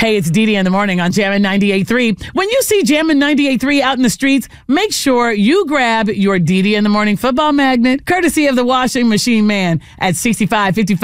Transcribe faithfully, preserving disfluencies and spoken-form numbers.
Hey, it's Dee Dee in the morning on Jammin' ninety-eight point three. When you see Jammin' ninety-eight point three out in the streets, make sure you grab your Dee Dee in the morning football magnet, courtesy of the washing machine man at sixty-five fifty-five